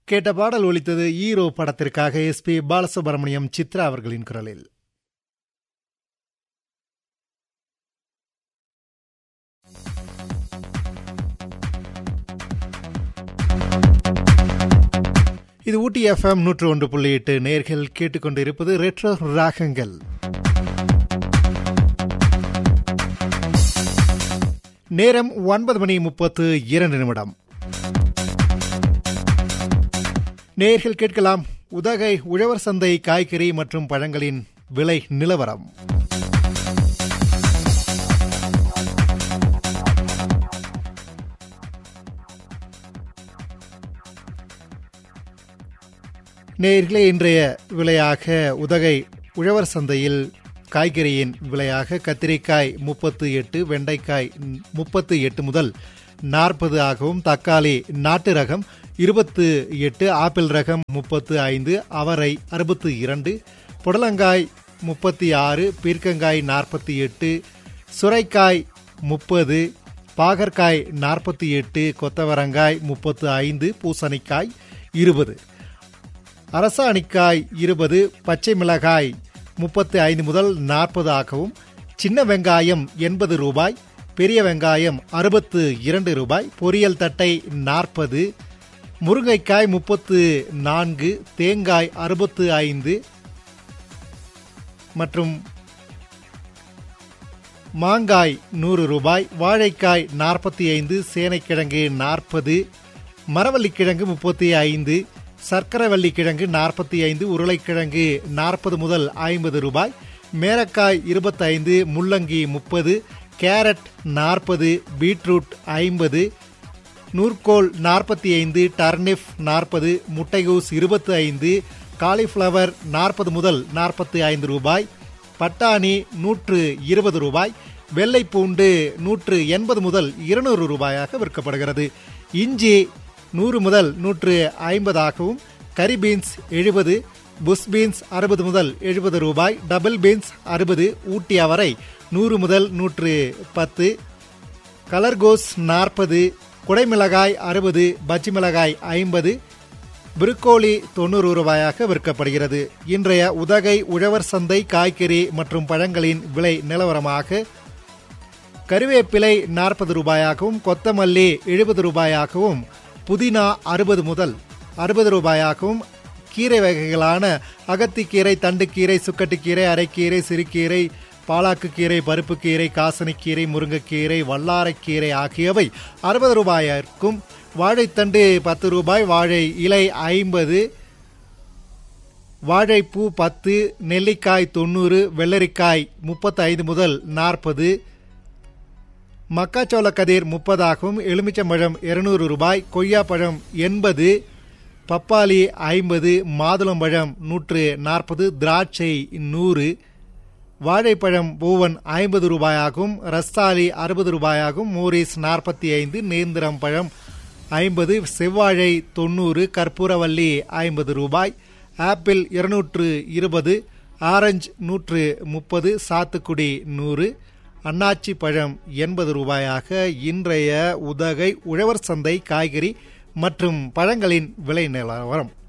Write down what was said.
கேட்ட பாடல் ஒலித்தது ஈரோ படத்திற்காக எஸ்பி பாலசுப்ரமணியம் சித்ரா அவர்களின் குரலில். இது ஊட்டி FM 101.8 நேர்கள் கேட்டுக்கொண்டிருப்பது ரெட்ரோ ராகங்கள். நேரம் 9:32. நேர்கள் கேட்கலாம் உதகை உழவர் சந்தை காய்கறி மற்றும் பழங்களின் விலை நிலவரம். நேர்களே, இன்றைய விலையாக உதகை உழவர் சந்தையில் காய்கறியின் விலையாக கத்திரிக்காய் 38, வெண்டைக்காய் 38 முதல் 40 ஆகவும், தக்காளி நாட்டு ரகம் 28, ஆப்பிள் ரகம் 35, அவரை 62, புடலங்காய் 36, பீர்க்கங்காய் 48, சுரைக்காய் 30, பாகற்காய் 48, கொத்தவரங்காய் 35, பூசணிக்காய் 20, அரசாணிக்காய் 20, பச்சை மிளகாய் 35 முதல் 40 ஆகவும், சின்ன வெங்காயம் 80 ரூபாய், பெரிய வெங்காயம் 62 ரூபாய், பொரியல் தட்டை 40, முருங்கைக்காய் 34, தேங்காய் 65 மற்றும் மாங்காய் 100 ரூபாய், வாழைக்காய் 45, சேனைக்கிழங்கு 40, மரவள்ளிக்கிழங்கு 35, சர்க்கரைவள்ளி கிழங்கு 45, உருளைக்கிழங்கு 40 முதல் 50 ரூபாய், மேரக்காய் 25, முள்ளங்கி 30, கேரட் 40, பீட்ரூட் 50, நூற்கோல் 45, டர்னிப் 40, முட்டைகோஸ் 25, காலிஃப்ளவர் 40 முதல் 45 ரூபாய், பட்டாணி 120 ரூபாய், வெள்ளைப்பூண்டு 180 முதல் 200 ரூபாயாக விற்கப்படுகிறது. இஞ்சி 100 முதல் 150 ஆகவும், கரி பீன்ஸ் 70, புஷ் பீன்ஸ் 60 முதல் 70 ரூபாய், டபுள் பீன்ஸ் 60, ஊட்டி அவரை 100 முதல் 110, கலர்கோஸ் 40, குடைமிளகாய் 60, பச்சை மிளகாய் 50, புரோக்கோலி 90 ரூபாயாக விற்கப்படுகிறது. இன்றைய உதகை உழவர் சந்தை காய்கறி மற்றும் பழங்களின் விலை நிலவரமாக கருவேப்பிலை 40 ரூபாயாகவும், கொத்தமல்லி 70 ரூபாயாகவும், புதினா 60 முதல் 60 ரூபாயாகவும், கீரை வகைகளான அகத்திக்கீரை, தண்டுக்கீரை, சுக்கட்டுக்கீரை, அரைக்கீரை, சிறுகீரை, பாலாக்குக்கீரை, பருப்புக்கீரை, காசனிக்கீரை, முருங்கைக்கீரை, வல்லாரைக்கீரை ஆகியவை 60 ரூபாயிற்கும், வாழைத்தண்டு 10 ரூபாய், வாழை இலை 50, வாழைப்பூ 10, நெல்லிக்காய் 90, வெள்ளரிக்காய் 35 முதல் 40, மக்காச்சோள கதிர் 30 ஆகவும், எலுமிச்சம்பழம் 200 ரூபாய், கொய்யாப்பழம் 80, பப்பாளி 50, மாதுளம்பழம் 140, திராட்சை 100, வாழைப்பழம் பூவன் 50 ரூபாயாகவும், ரஸ்தாலி 60 ரூபாயாகவும், மோரிஸ் 45, நேந்திரம் பழம் 50, செவ்வாழை 90, கற்பூரவல்லி 50 ரூபாய், ஆப்பிள் 220, ஆரஞ்சு 130, சாத்துக்குடி 100, அன்னாச்சி பழம் 80 ரூபாயாக இன்றைய உதகை உழவர் சந்தை காய்கறி மற்றும் பழங்களின் விலை நிலவரம்.